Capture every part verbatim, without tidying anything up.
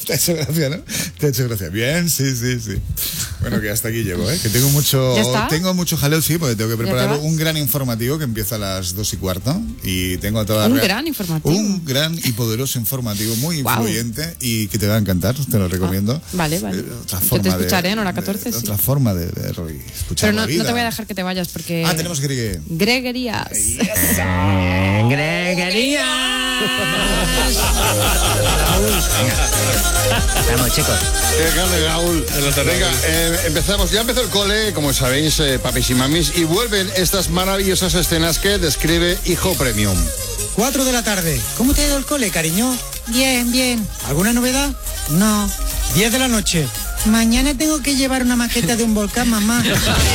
Te ha hecho gracia, ¿no? Te ha hecho gracia. Bien, sí, sí, sí. Bueno, que hasta aquí llego, ¿eh? Que tengo mucho, tengo mucho jaleo, sí, porque tengo que preparar un gran informativo que empieza a las dos y cuarto. Y tengo toda Un la gran informativo. Un gran y poderoso informativo, muy wow. influyente y que te va a encantar, te lo recomiendo. Ah, vale, vale. Eh, otra forma Yo te escucharé de, en hora catorce, de, sí. Otra forma de ver y escuchar Pero no, la vida. no te voy a dejar que te vayas porque... Ah, tenemos que... Greguerías. Yes. Greguerías. Vamos, chicos. Raúl. Venga, eh, empezamos. Ya empezó el cole, como sabéis, eh, papis y mamis, y vuelven estas maravillosas escenas que describe Hijo Premium. Cuatro de la tarde. ¿Cómo te ha ido el cole, cariño? Bien, bien. ¿Alguna novedad? No. Diez de la noche. Mañana tengo que llevar una maqueta de un volcán, mamá.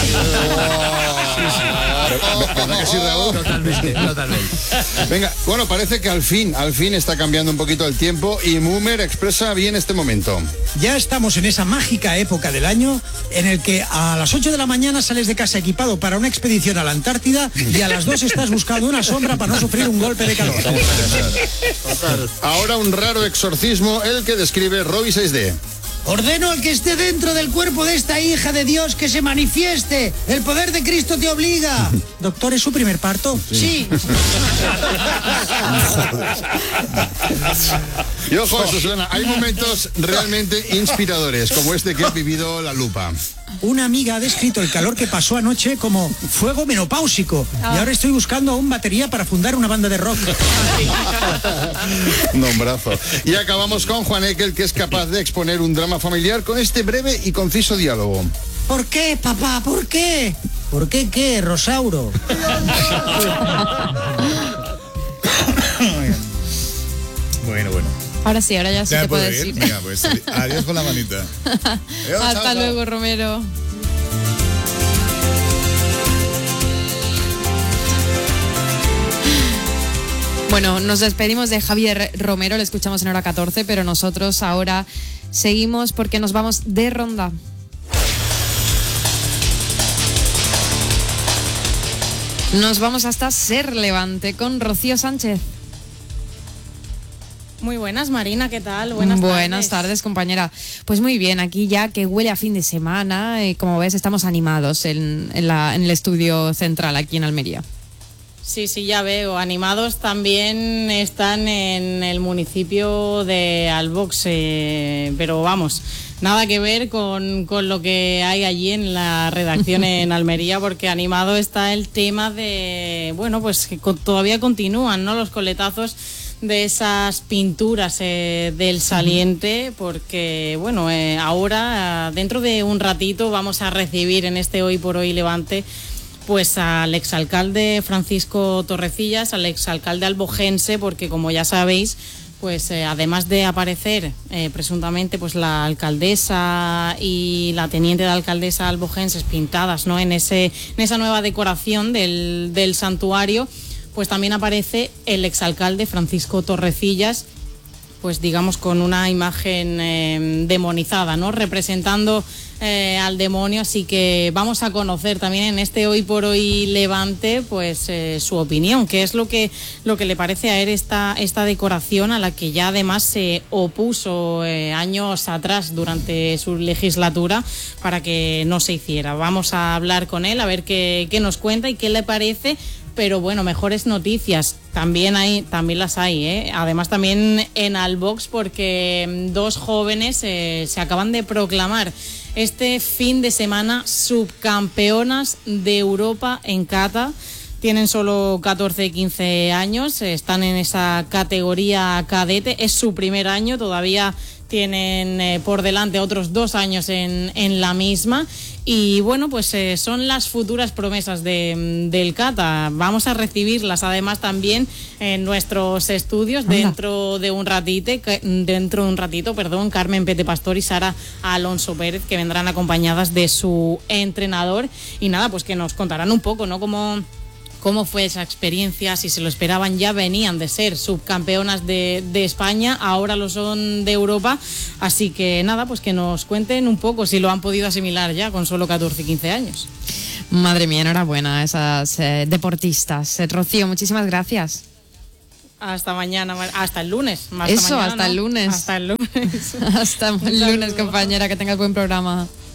¿Verdad que sí, Raúl? Totalmente, totalmente. Venga, bueno, parece que al fin, al fin está cambiando un poquito el tiempo y Moomer expresa bien este momento. Ya estamos en esa mágica época del año en el que a las ocho de la mañana sales de casa equipado para una expedición a la Antártida y a las dos estás buscando una sombra para no sufrir un golpe de calor. Ahora un raro exorcismo, el que describe Robbie seis D. Ordeno al que esté dentro del cuerpo de esta hija de Dios que se manifieste. El poder de Cristo te obliga. Doctor, ¿es su primer parto? Sí. Y ojo, Susana, hay momentos realmente inspiradores, como este que ha vivido la Lupa. Una amiga ha descrito el calor que pasó anoche como fuego menopáusico. Ah. Y ahora estoy buscando aún batería para fundar una banda de rock. Nombrazo. Y acabamos con Juan Ekel, que es capaz de exponer un drama familiar con este breve y conciso diálogo. ¿Por qué, papá? ¿Por qué? ¿Por qué qué, Rosauro? Bueno, bueno. Ahora sí, ahora ya sí ya te puedo decir. Venga, pues adiós con la manita. Adiós, Hasta chao, luego, chao. Romero. Bueno, nos despedimos de Javier Romero, le escuchamos en hora catorce, pero nosotros ahora seguimos porque nos vamos de ronda. Nos vamos hasta Ser Levante con Rocío Sánchez. Muy buenas, Marina, ¿qué tal? Buenas, buenas tardes. tardes, compañera. Pues muy bien, aquí ya que huele a fin de semana, y como ves estamos animados en, en, la, en el estudio central aquí en Almería. Sí, sí, ya veo. Animados también están en el municipio de Albox, eh, pero vamos, nada que ver con, con lo que hay allí en la redacción en Almería, porque animado está el tema de, bueno, pues que todavía continúan, ¿no?, los coletazos de esas pinturas eh, del saliente, porque bueno, eh, ahora dentro de un ratito vamos a recibir en este Hoy por Hoy Levante pues al exalcalde Francisco Torrecillas, al exalcalde albojense, porque como ya sabéis, pues eh, además de aparecer eh, presuntamente pues la alcaldesa y la teniente de alcaldesa albojenses pintadas, ¿no?, en ese en esa nueva decoración del, del santuario, pues también aparece el exalcalde Francisco Torrecillas, pues digamos con una imagen eh, demonizada, ¿no?, representando eh, al demonio. Así que vamos a conocer también en este Hoy por Hoy Levante pues eh, su opinión, qué es lo que lo que le parece a él esta esta decoración, a la que ya además se opuso eh, años atrás durante su legislatura para que no se hiciera. Vamos a hablar con él a ver qué, qué nos cuenta y qué le parece. Pero bueno, mejores noticias también hay, también las hay, ¿eh? Además también en Albox, porque dos jóvenes eh, se acaban de proclamar este fin de semana subcampeonas de Europa en kata. Tienen solo catorce, quince años, están en esa categoría cadete, es su primer año, todavía tienen eh, por delante otros dos años en, en la misma. Y bueno, pues eh, son las futuras promesas de, del kata. Vamos a recibirlas además también en nuestros estudios. Anda. dentro de un ratito, dentro de un ratito, perdón, Carmen Pete Pastor y Sara Alonso Pérez, que vendrán acompañadas de su entrenador. Y nada, pues que nos contarán un poco, ¿no?, cómo cómo fue esa experiencia, si se lo esperaban. Ya venían de ser subcampeonas de, de España, ahora lo son de Europa, así que nada, pues que nos cuenten un poco si lo han podido asimilar ya con solo catorce, quince años. Madre mía, enhorabuena a esas eh, deportistas. Eh, Rocío, muchísimas gracias. Hasta mañana, hasta el lunes. Hasta Eso, mañana, hasta ¿no? el lunes. Hasta el lunes. Hasta el lunes, compañera, que tengas buen programa.